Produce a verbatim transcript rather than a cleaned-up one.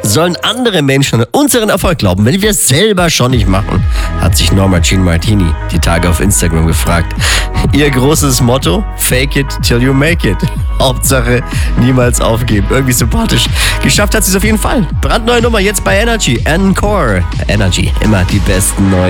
sollen andere Menschen an unseren Erfolg glauben, wenn wir es selber schon nicht machen? Hat sich Norma Jean Martini die Tage auf Instagram gefragt. Ihr großes Motto? Fake it till you make it. Hauptsache niemals aufgeben. Irgendwie sympathisch. Geschafft hat sie es auf jeden Fall. Brandneue Nummer jetzt bei Energy. Encore. Energy. Immer die besten neuen